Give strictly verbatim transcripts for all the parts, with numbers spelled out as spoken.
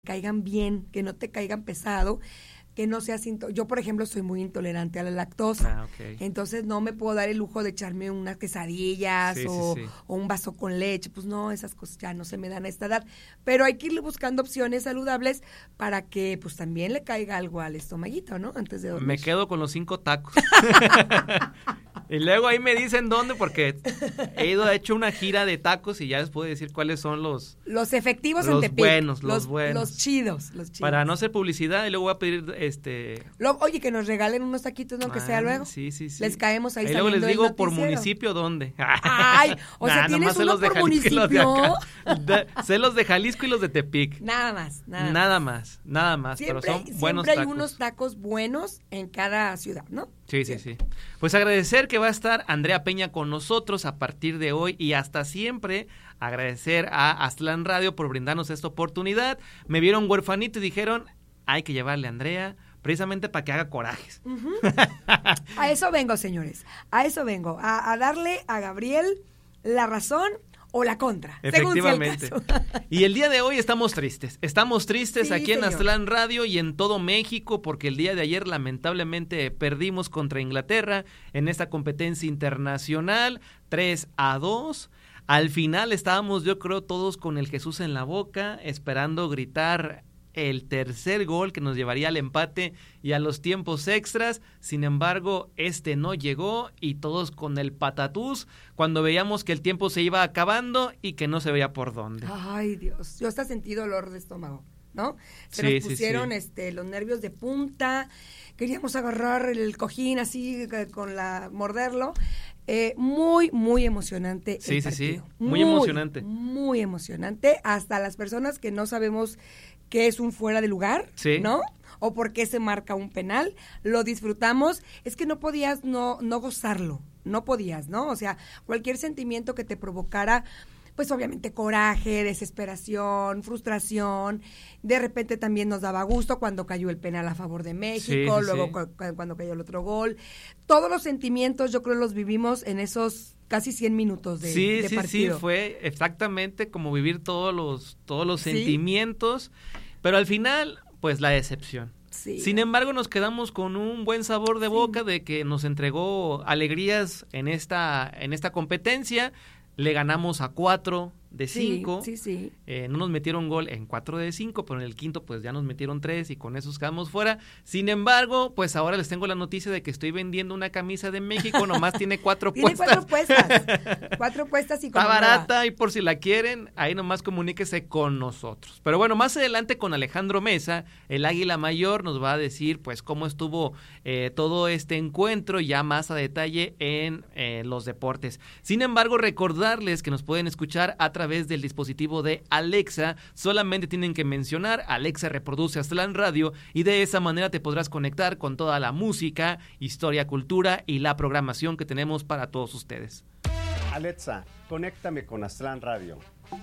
caigan bien, que no te caigan pesado, que no seas into- yo por ejemplo soy muy intolerante a la lactosa, Ah, okay. Entonces no me puedo dar el lujo de echarme unas quesadillas Sí, o, sí, sí. o un vaso con leche, pues no, esas cosas ya no se me dan a esta edad, pero hay que ir buscando opciones saludables para que pues también le caiga algo al estomaguito, ¿no? Antes de dormir. Me quedo con los cinco tacos. Y luego ahí me dicen dónde, porque he ido, he hecho una gira de tacos y ya les puedo decir cuáles son los... Los efectivos Los en Tepic. buenos, los buenos. Los chidos, los chidos. Para no hacer publicidad, y luego voy a pedir este... Lo- oye, que nos regalen unos taquitos, ¿no? Que Ah, sea luego. Sí, sí, sí. Les caemos ahí Ahí luego les saliendo del digo por noticiero. municipio dónde. Ay, o sea, Nah, ¿tienes nomás sé uno los de por Jalisco y los de municipio? acá. De- sé los de Jalisco y los de Tepic. Nada más, nada, Nada más. más, nada más, Siempre, pero son siempre buenos hay tacos. unos tacos buenos en cada ciudad, ¿no? Sí, sí, sí. Pues agradecer que va a estar Andrea Peña con nosotros a partir de hoy y hasta siempre. Agradecer a Aztlán Radio por brindarnos esta oportunidad. Me vieron huerfanito y dijeron, hay que llevarle a Andrea precisamente para que haga corajes. Uh-huh. A eso vengo, señores. A eso vengo. A, a darle a Gabriel la razón o la contra. Efectivamente. Según sea el caso. Y el día de hoy estamos tristes. Estamos tristes Sí, aquí en señor. Aztlán Radio y en todo México porque el día de ayer lamentablemente perdimos contra Inglaterra en esta competencia internacional tres a dos. Al final estábamos, yo creo, todos con el Jesús en la boca, esperando gritar el tercer gol que nos llevaría al empate y a los tiempos extras. Sin embargo, este no llegó y todos con el patatús cuando veíamos que el tiempo se iba acabando y que no se veía por dónde. Ay, Dios. Yo hasta sentí dolor de estómago, ¿no? Se Sí, nos sí, pusieron sí. este los nervios de punta. Queríamos agarrar el cojín así eh, con la morderlo. Eh, muy, muy emocionante. Sí, el sí, sí. partido. Muy emocionante. Muy emocionante. Hasta las personas que no sabemos qué es un fuera de lugar, Sí. ¿no? O por qué se marca un penal, lo disfrutamos. Es que no podías no, no gozarlo, no podías, ¿no? O sea, cualquier sentimiento que te provocara, pues obviamente coraje, desesperación, frustración. De repente también nos daba gusto cuando cayó el penal a favor de México, Sí, sí, luego sí. cu- cu- cuando cayó el otro gol. Todos los sentimientos yo creo los vivimos en esos casi cien minutos de, sí, de sí, partido. sí, fue exactamente como vivir todos los, todos los Sí. sentimientos, pero al final, pues la decepción. Sí. Sin embargo, nos quedamos con un buen sabor de boca de que nos entregó alegrías en esta, en esta competencia. Le ganamos a cuatro de cinco. Sí, sí, sí. Eh, no nos metieron gol en cuatro de cinco, pero en el quinto pues ya nos metieron tres y con esos quedamos fuera. Sin embargo, pues ahora les tengo la noticia de que estoy vendiendo una camisa de México, nomás tiene cuatro Tiene puestas. cuatro puestas. Cuatro puestas y Está como nueva. barata y por si la quieren, ahí nomás comuníquese con nosotros. Pero bueno, más adelante con Alejandro Mesa, el Águila Mayor, nos va a decir pues cómo estuvo eh, todo este encuentro ya más a detalle en eh, los deportes. Sin embargo, recordarles que nos pueden escuchar a través del dispositivo de Alexa. Solamente tienen que mencionar Alexa reproduce Aztlán Radio y de esa manera te podrás conectar con toda la música, historia, cultura y la programación que tenemos para todos ustedes. Alexa, conéctame con Aztlán Radio.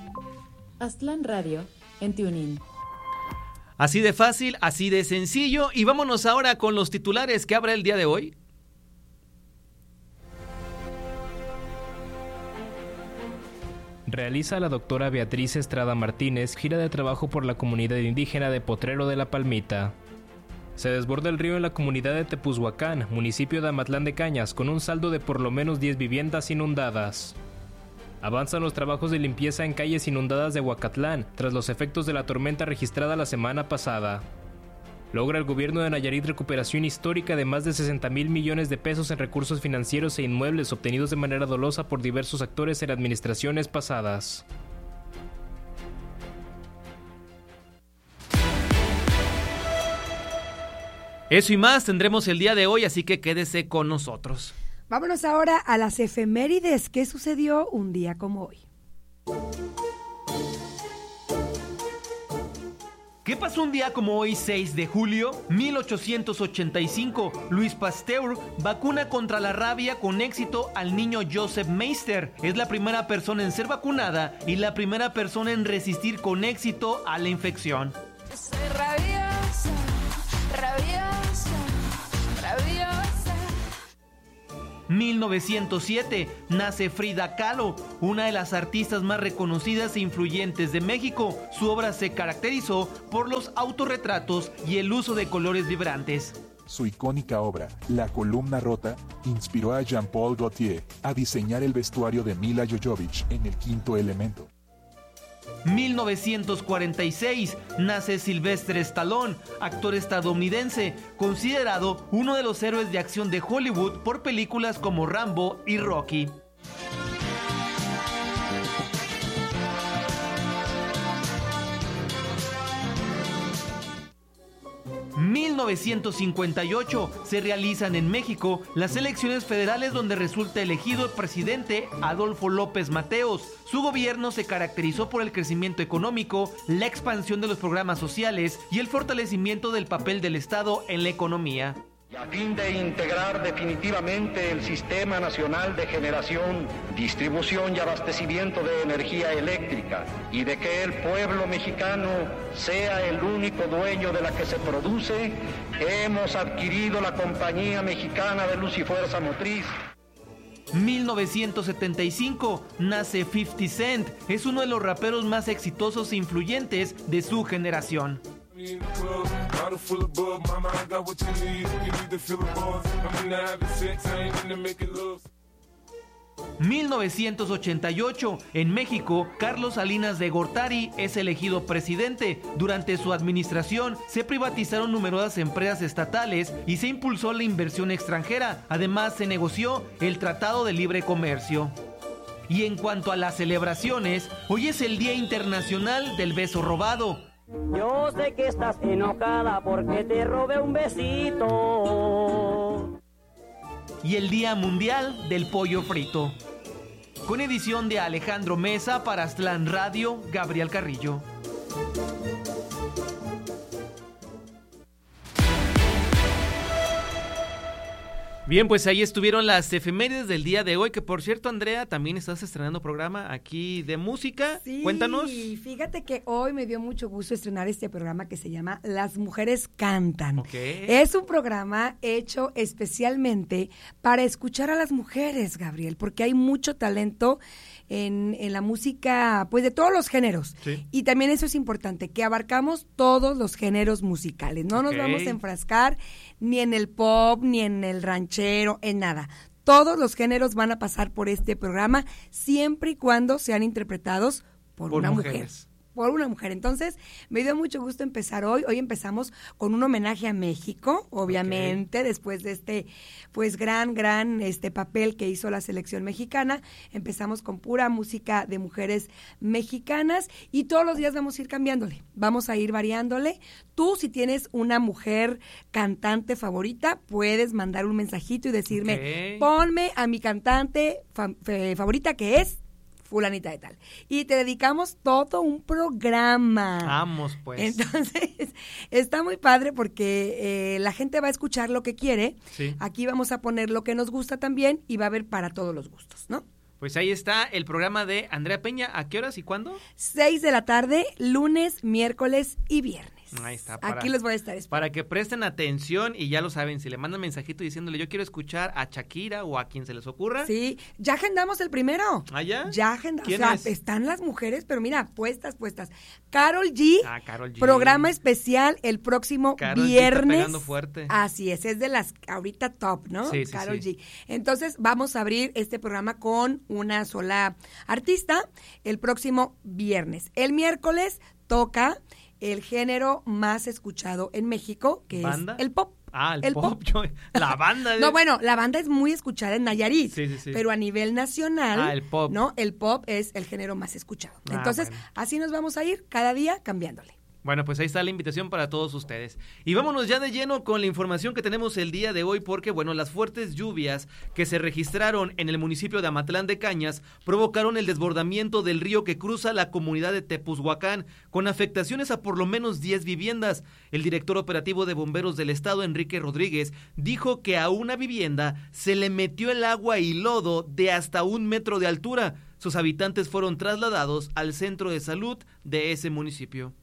Aztlán Radio en TuneIn. Así de fácil, así de sencillo. Y vámonos ahora con los titulares que habrá el día de hoy. Realiza la doctora Beatriz Estrada Martínez gira de trabajo por la comunidad indígena de Potrero de la Palmita. Se desborda el río en la comunidad de Tepuzhuacán, municipio de Amatlán de Cañas, con un saldo de por lo menos diez viviendas inundadas. Avanzan los trabajos de limpieza en calles inundadas de Huacatlán, tras los efectos de la tormenta registrada la semana pasada. Logra el gobierno de Nayarit recuperación histórica de más de sesenta mil millones de pesos en recursos financieros e inmuebles obtenidos de manera dolosa por diversos actores en administraciones pasadas. Eso y más tendremos el día de hoy, así que quédese con nosotros. Vámonos ahora a las efemérides. ¿Qué sucedió un día como hoy? ¿Qué pasó un día como hoy, seis de julio? mil ochocientos ochenta y cinco, Luis Pasteur vacuna contra la rabia con éxito al niño Joseph Meister. Es la primera persona en ser vacunada y la primera persona en resistir con éxito a la infección. Soy rabiosa, rabiosa, rabiosa. mil novecientos siete, nace Frida Kahlo, una de las artistas más reconocidas e influyentes de México. Su obra se caracterizó por los autorretratos y el uso de colores vibrantes. Su icónica obra, La columna rota, inspiró a Jean-Paul Gaultier a diseñar el vestuario de Mila Jovovich en El quinto elemento. mil novecientos cuarenta y seis, nace Sylvester Stallone, actor estadounidense, considerado uno de los héroes de acción de Hollywood por películas como Rambo y Rocky. mil novecientos cincuenta y ocho, se realizan en México las elecciones federales donde resulta elegido el presidente Adolfo López Mateos. Su gobierno se caracterizó por el crecimiento económico, la expansión de los programas sociales y el fortalecimiento del papel del Estado en la economía. Y a fin de integrar definitivamente el Sistema Nacional de Generación, Distribución y Abastecimiento de Energía Eléctrica y de que el pueblo mexicano sea el único dueño de la que se produce, hemos adquirido la Compañía Mexicana de Luz y Fuerza Motriz. mil novecientos setenta y cinco, nace cincuenta Cent, es uno de los raperos más exitosos e influyentes de su generación. mil novecientos ochenta y ocho, en México, Carlos Salinas de Gortari es elegido presidente. Durante su administración se privatizaron numerosas empresas estatales y se impulsó la inversión extranjera. Además, se negoció el Tratado de Libre Comercio. Y en cuanto a las celebraciones, hoy es el Día Internacional del Beso Robado. Yo sé que estás enojada porque te robé un besito. Y el Día Mundial del Pollo Frito. Con edición de Alejandro Mesa para Aztlán Radio, Gabriel Carrillo. Bien, pues ahí estuvieron las efemérides del día de hoy, que por cierto, Andrea, también estás estrenando programa aquí de música. Sí, Cuéntanos. Fíjate que hoy me dio mucho gusto estrenar este programa que se llama Las Mujeres Cantan. Okay. Es un programa hecho especialmente para escuchar a las mujeres, Gabriel, porque hay mucho talento en, en la música, pues de todos los géneros. Sí. Y también eso es importante, que abarcamos todos los géneros musicales. No nos Okay. vamos a enfrascar ni en el pop, ni en el ranchero, en nada. Todos los géneros van a pasar por este programa, siempre y cuando sean interpretados por, Por una mujeres. mujer. Por una mujer. Entonces, me dio mucho gusto empezar hoy. Hoy empezamos con un homenaje a México, obviamente, okay. después de este, pues, gran, gran este papel que hizo la selección mexicana. Empezamos con pura música de mujeres mexicanas y todos los días vamos a ir cambiándole. Vamos a ir variándole. Tú, si tienes una mujer cantante favorita, puedes mandar un mensajito y decirme, okay. ponme a mi cantante fa- fe- favorita que es fulanita de tal. Y te dedicamos todo un programa. Vamos, pues. Entonces, está muy padre porque eh, la gente va a escuchar lo que quiere. Sí. Aquí vamos a poner lo que nos gusta también y va a haber para todos los gustos, ¿no? Pues ahí está el programa de Andrea Peña. ¿A qué horas y cuándo? Seis de la tarde, lunes, miércoles y viernes. Ahí está. Para, Aquí les voy a estar esperando. Para que presten atención y ya lo saben, si le mandan mensajito diciéndole yo quiero escuchar a Shakira o a quien se les ocurra. Sí, ya agendamos el primero. ¿Ah, ya? Ya agendamos. ¿Quién o sea, es? están las mujeres, pero mira, puestas, puestas. Karol G, Ah, Karol G. programa especial el próximo Karol G viernes. está pegando fuerte. Así es, es de las ahorita top, ¿no? Sí, sí, Karol sí. G. Entonces, vamos a abrir este programa con una sola artista el próximo viernes. El miércoles toca el género más escuchado en México, que ¿Banda? es el pop. Ah, el, el pop. pop. Yo- la banda. de- No, bueno, la banda es muy escuchada en Nayarit, Sí, sí, sí. pero a nivel nacional, Ah, el pop. ¿no? El pop es el género más escuchado. Ah, Entonces, bueno. así nos vamos a ir cada día cambiándole. Bueno, pues ahí está la invitación para todos ustedes. Y vámonos ya de lleno con la información que tenemos el día de hoy, porque, bueno, las fuertes lluvias que se registraron en el municipio de Amatlán de Cañas provocaron el desbordamiento del río que cruza la comunidad de Tepuzhuacán, con afectaciones a por lo menos diez viviendas. El director operativo de bomberos del estado, Enrique Rodríguez, dijo que a una vivienda se le metió el agua y lodo de hasta un metro de altura. Sus habitantes fueron trasladados al centro de salud de ese municipio.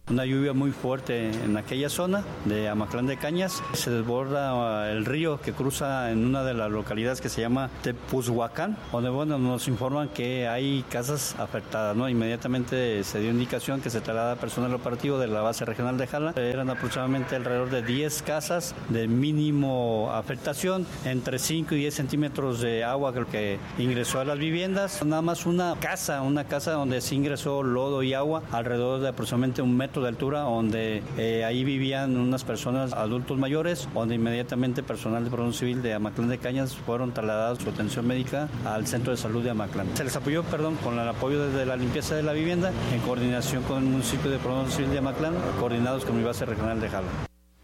Una lluvia muy fuerte en aquella zona de Amatlán de Cañas. Se desborda el río que cruza en una de las localidades que se llama Tepuzhuacán, donde bueno, nos informan que hay casas afectadas, ¿no? Inmediatamente se dio indicación que se traslada personal operativo de la base regional de Jala. Eran aproximadamente alrededor de diez casas de mínimo afectación, entre cinco y diez centímetros de agua que ingresó a las viviendas. Nada más una casa, una casa donde se ingresó lodo y agua alrededor de aproximadamente un metro de altura, donde eh, ahí vivían unas personas adultos mayores, donde inmediatamente personal de Protección Civil de Amatlán de Cañas fueron trasladados su atención médica al Centro de Salud de Amatlán. Se les apoyó, perdón, con el apoyo desde la limpieza de la vivienda, en coordinación con el municipio de Protección Civil de Amatlán, coordinados con mi base regional de Jala.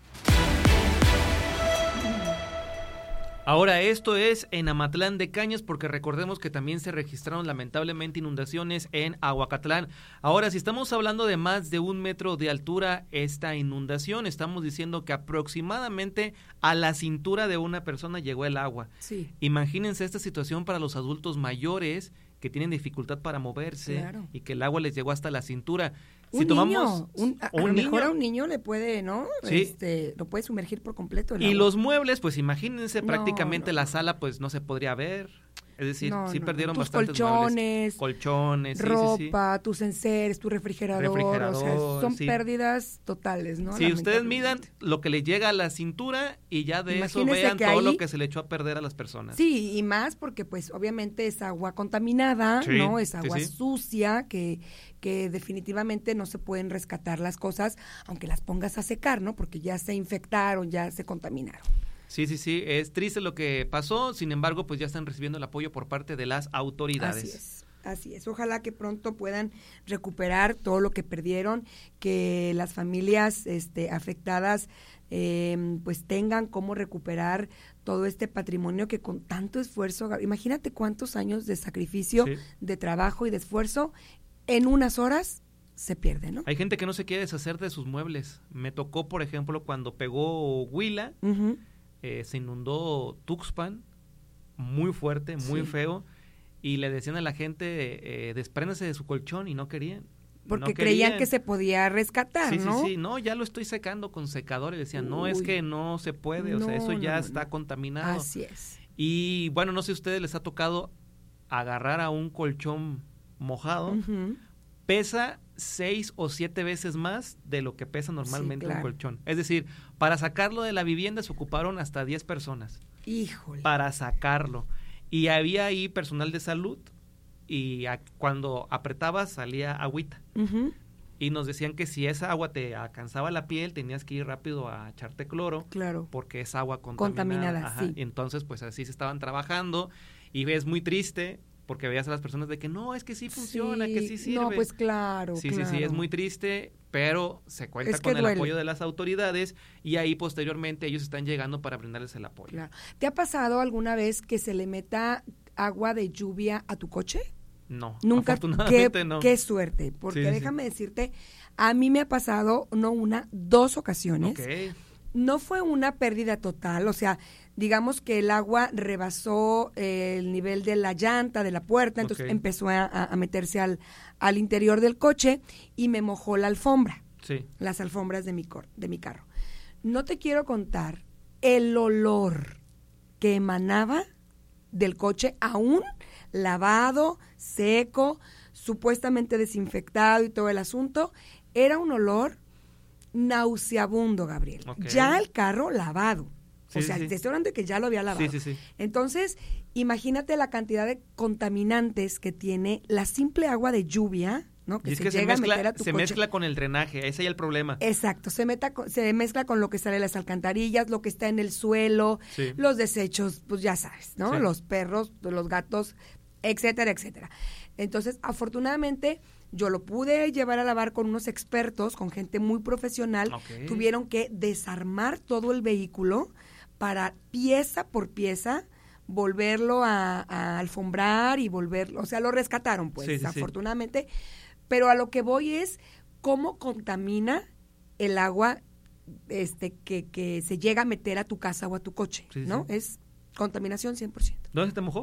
Ahora, esto es en Amatlán de Cañas, porque recordemos que también se registraron lamentablemente inundaciones en Ahuacatlán. Ahora, si estamos hablando de más de un metro de altura esta inundación, estamos diciendo que aproximadamente a la cintura de una persona llegó el agua. Sí. Imagínense esta situación para los adultos mayores que tienen dificultad para moverse, claro, y que el agua les llegó hasta la cintura. Un si tomamos niño, un, a, un a lo niño, mejor a un niño le puede, ¿no? Sí. Este, lo puede sumergir por completo el y agua. los muebles, pues imagínense, no, prácticamente no, la no. sala pues no se podría ver. Es decir, no, sí no, perdieron tus bastantes colchones, muebles, colchones, sí, ropa, sí, sí. tus enseres, tu refrigerador, refrigerador, o sea, son sí. pérdidas totales, ¿no? Si ustedes midan lo que les llega a la cintura y ya de eso Imagínese vean que todo ahí, lo que se le echó a perder a las personas. Sí, y más porque pues obviamente es agua contaminada, sí, ¿no? Es agua sí, sí. sucia que que definitivamente no se pueden rescatar las cosas, aunque las pongas a secar, ¿no? Porque ya se infectaron, ya se contaminaron. Sí, sí, sí, es triste lo que pasó, sin embargo, pues ya están recibiendo el apoyo por parte de las autoridades. Así es, así es. Ojalá que pronto puedan recuperar todo lo que perdieron, que las familias este, afectadas eh, pues tengan cómo recuperar todo este patrimonio que con tanto esfuerzo, imagínate cuántos años de sacrificio, sí, de trabajo y de esfuerzo, en unas horas se pierde, ¿no? Hay gente que no se quiere deshacer de sus muebles. Me tocó, por ejemplo, cuando pegó Huila, uh-huh. eh, se inundó Tuxpan, muy fuerte, muy sí. feo, y le decían a la gente, eh, despréndase de su colchón, y no querían. Porque no creían querían. que se podía rescatar, sí, ¿no? Sí, sí, no, ya lo estoy secando con secador, y decían, Uy, no, es que no se puede, no, o sea, eso ya no, está no. contaminado. Así es. Y bueno, no sé si a ustedes les ha tocado agarrar a un colchón mojado, uh-huh. pesa seis o siete veces más de lo que pesa normalmente sí, claro. un colchón. Es decir, para sacarlo de la vivienda se ocuparon hasta diez personas. Híjole. Para sacarlo. Y había ahí personal de salud y a, cuando apretabas salía agüita. Uh-huh. Y nos decían que si esa agua te alcanzaba la piel, tenías que ir rápido a echarte cloro. Claro. Porque es agua contaminada. Contaminada, sí. Y entonces, pues así se estaban trabajando y es muy triste porque veías a las personas de que no, es que sí funciona, sí, que sí sirve. No, pues claro, Sí, claro. sí, sí, es muy triste, pero se cuenta es que con el duele. apoyo de las autoridades y ahí posteriormente ellos están llegando para brindarles el apoyo. Claro. ¿Te ha pasado alguna vez que se le meta agua de lluvia a tu coche? No, nunca. Afortunadamente qué, no. Qué suerte, porque sí, sí, déjame sí. decirte, a mí me ha pasado no una, dos ocasiones. Okay. No fue una pérdida total, o sea, digamos que el agua rebasó eh, el nivel de la llanta, de la puerta, entonces okay. empezó a, a meterse al, al interior del coche y me mojó la alfombra, sí. las alfombras de mi, cor, de mi carro. No te quiero contar el olor que emanaba del coche, aún lavado, seco, supuestamente desinfectado y todo el asunto. Era un olor nauseabundo, Gabriel. Okay. Ya el carro lavado. Sí, o sea, sí. te estoy hablando de que ya lo había lavado. Sí, sí, sí. Entonces, imagínate la cantidad de contaminantes que tiene la simple agua de lluvia, ¿no? Que y es se que llega se mezcla, a meter a tu se coche. mezcla con el drenaje, ese es el problema. Exacto, se, meta con, se mezcla con lo que sale de las alcantarillas, lo que está en el suelo, sí. los desechos, pues ya sabes, ¿no? Sí. Los perros, los gatos, etcétera, etcétera. Entonces, afortunadamente, yo lo pude llevar a lavar con unos expertos, con gente muy profesional. Okay. Tuvieron que desarmar todo el vehículo para pieza por pieza volverlo a, a alfombrar y volverlo, o sea, lo rescataron, pues, sí, sí, afortunadamente. Sí. Pero a lo que voy es cómo contamina el agua este que, que se llega a meter a tu casa o a tu coche, sí, ¿no? Sí. Es contaminación cien por ciento. ¿Dónde se te mojó?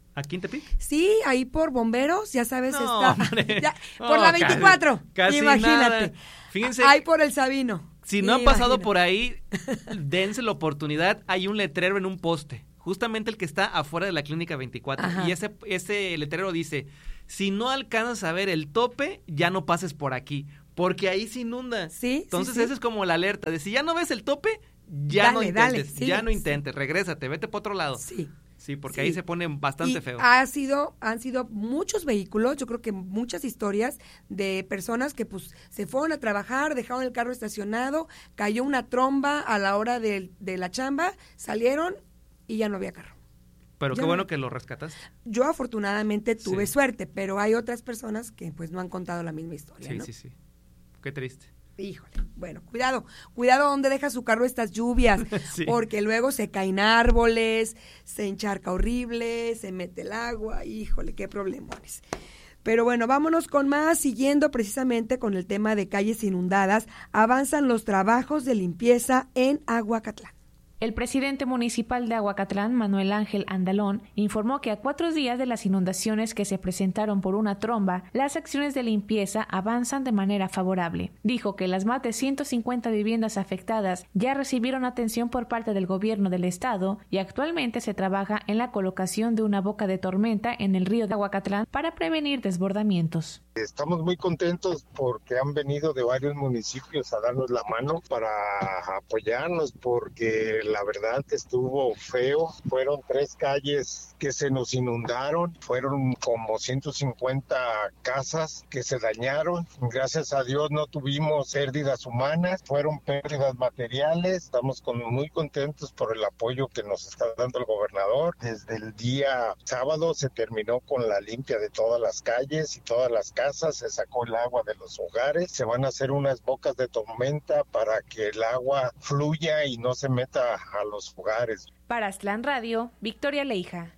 ¿Aquí en Tepic? Sí, ahí por Bomberos, ya sabes, No, está. Ya, no, por la veinticuatro. Casi, casi imagínate. Nada. Fíjense. Ahí por el Sabino. Si no han pasado Imagínate. por ahí, dense la oportunidad. Hay un letrero en un poste, justamente el que está afuera de la Clínica veinticuatro. Ajá. Y ese, ese letrero dice, si no alcanzas a ver el tope, ya no pases por aquí, porque ahí se inunda. Sí, Entonces sí, sí. esa es como la alerta, de si ya no ves el tope, ya Dale, no intentes, dale, sí, ya no sí. intentes, regrésate, vete para otro lado. Sí. Sí, porque Sí. ahí se pone bastante Y feo. Ha sido, han sido muchos vehículos, yo creo que muchas historias de personas que pues se fueron a trabajar, dejaron el carro estacionado, cayó una tromba a la hora de, de la chamba, salieron y ya no había carro. Pero ya qué no- bueno que lo rescataste. Yo afortunadamente tuve Sí. suerte, pero hay otras personas que pues no han contado la misma historia, Sí, ¿no? sí, sí. Qué triste. Híjole, bueno, cuidado, cuidado donde deja su carro estas lluvias, Sí. porque luego se caen árboles, se encharca horrible, se mete el agua, híjole, qué problemones. Pero bueno, vámonos con más, siguiendo precisamente con el tema de calles inundadas, avanzan los trabajos de limpieza en Aguacatlán. El presidente municipal de Aguacatlán, Manuel Ángel Andalón, informó que a cuatro días de las inundaciones que se presentaron por una tromba, las acciones de limpieza avanzan de manera favorable. Dijo que las más de ciento cincuenta viviendas afectadas ya recibieron atención por parte del gobierno del estado y actualmente se trabaja en la colocación de una boca de tormenta en el río de Aguacatlán para prevenir desbordamientos. Estamos muy contentos porque han venido de varios municipios a darnos la mano para apoyarnos, porque la verdad que estuvo feo. Fueron tres calles que se nos inundaron, fueron como ciento cincuenta casas que se dañaron. Gracias a Dios no tuvimos pérdidas humanas, fueron pérdidas materiales. Estamos con, muy contentos por el apoyo que nos está dando el gobernador. Desde el día sábado se terminó con la limpia de todas las calles y todas las casas. Se sacó el agua de los hogares, se van a hacer unas bocas de tormenta para que el agua fluya y no se meta a los hogares. Para Aztlán Radio, Victoria Leija.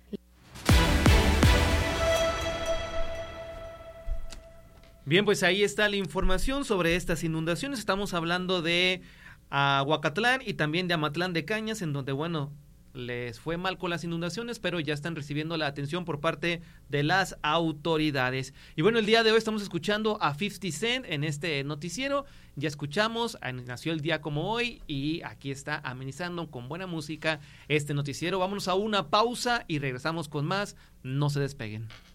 Bien, pues ahí está la información sobre estas inundaciones. Estamos hablando de Aguacatlán y también de Amatlán de Cañas, en donde, bueno, les fue mal con las inundaciones, pero ya están recibiendo la atención por parte de las autoridades. Y bueno, el día de hoy estamos escuchando a cincuenta Cent en este noticiero. Ya escuchamos, nació el día como hoy y aquí está amenizando con buena música este noticiero. Vámonos a una pausa y regresamos con más. No se despeguen.